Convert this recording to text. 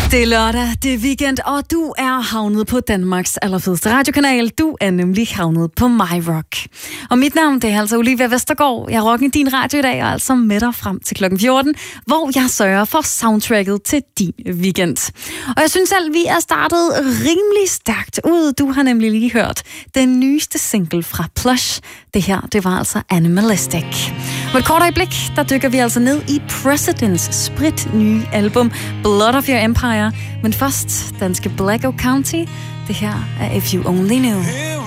Det er lørdag, det er weekend, og du er havnet på Danmarks allerfedeste radiokanal. Du er nemlig havnet på MyRock. Og mit navn, det er altså Olivia Vestergaard. Jeg rocker i din radio i dag, og altså med dig frem til klokken 14, hvor jeg sørger for soundtracket til din weekend. Og jeg synes selv, vi er startet rimelig stærkt ud. Du har nemlig lige hørt den nyeste single fra Plush. Det her, det var altså Animalistic. Med et kort øjeblik, der dykker vi altså ned i Presidents sprit nye album Blood of Your Empire. Men først danske Black Oak County. Det her er If You Only Knew.